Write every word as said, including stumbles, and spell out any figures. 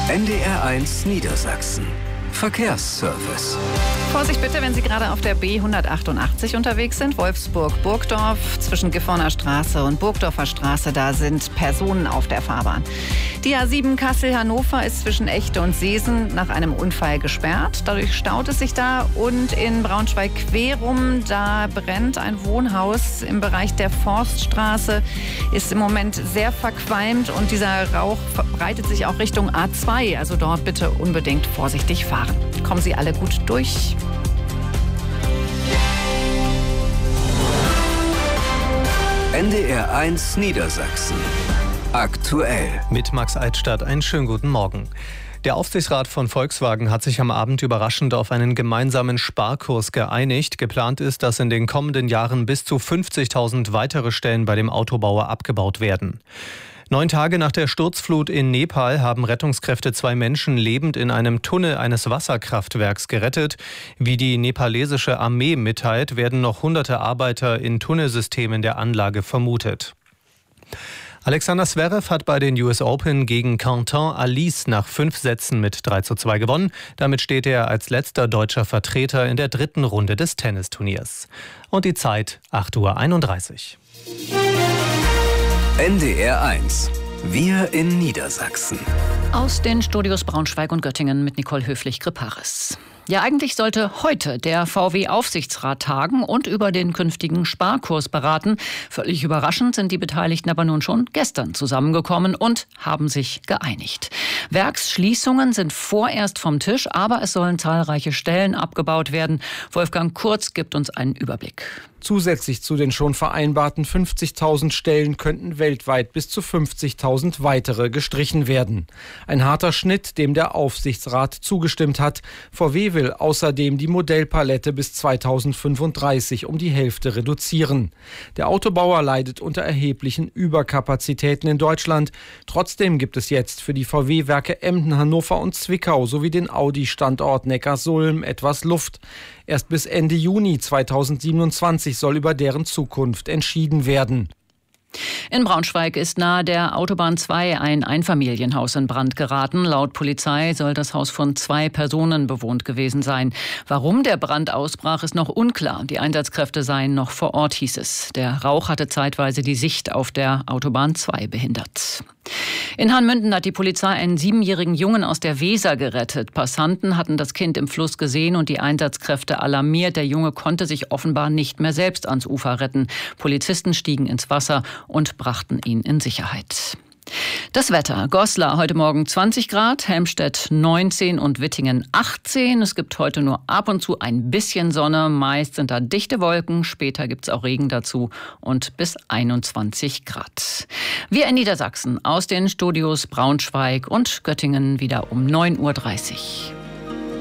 N D R eins Niedersachsen. Verkehrsservice. Vorsicht bitte, wenn Sie gerade auf der B hundertachtundachtzig unterwegs sind. Wolfsburg-Burgdorf zwischen Gifhorner Straße und Burgdorfer Straße. Da sind Personen auf der Fahrbahn. Die A sieben Kassel-Hannover ist zwischen Echte und Seesen nach einem Unfall gesperrt. Dadurch staut es sich da. Und in Braunschweig-Querum, da brennt ein Wohnhaus im Bereich der Forststraße. Ist im Moment sehr verqualmt und dieser Rauch verbreitet sich auch Richtung A zwei. Also dort bitte unbedingt vorsichtig fahren. Kommen Sie alle gut durch. N D R eins Niedersachsen. Aktuell. Mit Max Eitstadt einen schönen guten Morgen. Der Aufsichtsrat von Volkswagen hat sich am Abend überraschend auf einen gemeinsamen Sparkurs geeinigt. Geplant ist, dass in den kommenden Jahren bis zu fünfzigtausend weitere Stellen bei dem Autobauer abgebaut werden. Neun Tage nach der Sturzflut in Nepal haben Rettungskräfte zwei Menschen lebend in einem Tunnel eines Wasserkraftwerks gerettet. Wie die nepalesische Armee mitteilt, werden noch hunderte Arbeiter in Tunnelsystemen der Anlage vermutet. Alexander Zverev hat bei den U S Open gegen Quentin Alice nach fünf Sätzen mit drei zu zwei gewonnen. Damit steht er als letzter deutscher Vertreter in der dritten Runde des Tennisturniers. Und die Zeit acht Uhr einunddreißig. N D R eins. Wir in Niedersachsen. Aus den Studios Braunschweig und Göttingen mit Nicole Höflich-Kriparis. Ja, eigentlich sollte heute der V W-Aufsichtsrat tagen und über den künftigen Sparkurs beraten. Völlig überraschend sind die Beteiligten aber nun schon gestern zusammengekommen und haben sich geeinigt. Werksschließungen sind vorerst vom Tisch, aber es sollen zahlreiche Stellen abgebaut werden. Wolfgang Kurz gibt uns einen Überblick. Zusätzlich zu den schon vereinbarten fünfzigtausend Stellen könnten weltweit bis zu fünfzigtausend weitere gestrichen werden. Ein harter Schnitt, dem der Aufsichtsrat zugestimmt hat. V W will außerdem die Modellpalette bis zweitausendfünfunddreißig um die Hälfte reduzieren. Der Autobauer leidet unter erheblichen Überkapazitäten in Deutschland. Trotzdem gibt es jetzt für die V W-Werke Emden, Hannover und Zwickau sowie den Audi-Standort Neckarsulm etwas Luft. Erst bis Ende Juni zweitausendsiebenundzwanzig soll über deren Zukunft entschieden werden. In Braunschweig ist nahe der Autobahn zwei ein Einfamilienhaus in Brand geraten. Laut Polizei soll das Haus von zwei Personen bewohnt gewesen sein. Warum der Brand ausbrach, ist noch unklar. Die Einsatzkräfte seien noch vor Ort, hieß es. Der Rauch hatte zeitweise die Sicht auf der Autobahn zwei behindert. In Hahnmünden hat die Polizei einen siebenjährigen Jungen aus der Weser gerettet. Passanten hatten das Kind im Fluss gesehen und die Einsatzkräfte alarmiert. Der Junge konnte sich offenbar nicht mehr selbst ans Ufer retten. Polizisten stiegen ins Wasser und brachten ihn in Sicherheit. Das Wetter. Goslar heute Morgen zwanzig Grad, Helmstedt neunzehn und Wittingen achtzehn. Es gibt heute nur ab und zu ein bisschen Sonne. Meist sind da dichte Wolken. Später gibt es auch Regen dazu und bis einundzwanzig Grad. Wir in Niedersachsen aus den Studios Braunschweig und Göttingen wieder um neun Uhr dreißig.